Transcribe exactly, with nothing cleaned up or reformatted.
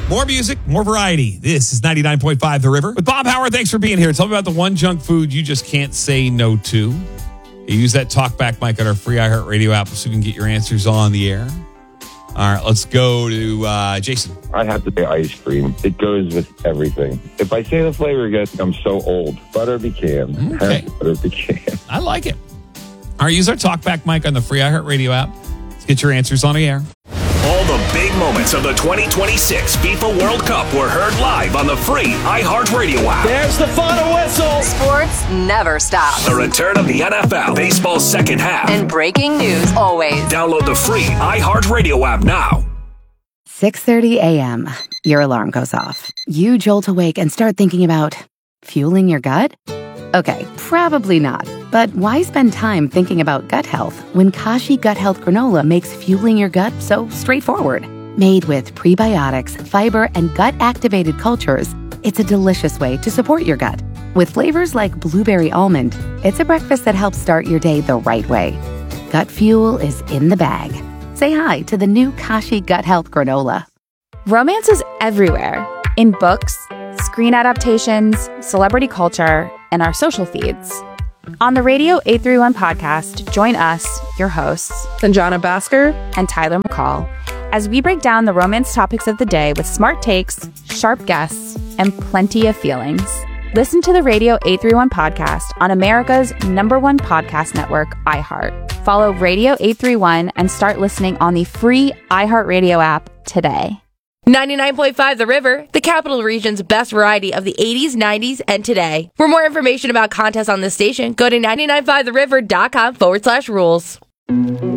More music, more variety. This is ninety-nine point five The River. With Bob Howard, thanks for being here. Tell me about the one junk food you just can't say no to. You use that talkback mic on our free iHeartRadio app so we can get your answers on the air. All right, let's go to uh, Jason. I have to say ice cream. It goes with everything. If I say the flavor again, I'm so old. Butter pecan. Okay. Butter pecan. I like it. All right, use our talkback mic on the free iHeartRadio app. Let's get your answers on the air. All the big moments of the twenty twenty-six FIFA World Cup were heard live on the free iHeartRadio app. There's the final whistle. Sports never stop. The return of the N F L, baseball's second half. And breaking news always. Download the free iHeartRadio app now. six thirty a.m. Your alarm goes off. You jolt awake and start thinking about fueling your gut? Okay, probably not. But why spend time thinking about gut health when Kashi Gut Health Granola makes fueling your gut so straightforward? Made with prebiotics, fiber, and gut-activated cultures, it's a delicious way to support your gut. With flavors like blueberry almond, it's a breakfast that helps start your day the right way. Gut fuel is in the bag. Say hi to the new Kashi Gut Health Granola. Romance is everywhere. In books, screen adaptations, celebrity culture, and our social feeds. On the Radio eight thirty-one podcast, join us, your hosts, Sanjana Bhaskar and Tyler McCall, as we break down the romance topics of the day with smart takes, sharp guests, and plenty of feelings. Listen to the Radio eight thirty-one podcast on America's number one podcast network, iHeart. Follow Radio eight thirty-one and start listening on the free iHeartRadio app today. ninety-nine point five The River, the Capital Region's best variety of the eighties, nineties, and today. For more information about contests on this station, go to nine nine five the river dot com forward slash rules.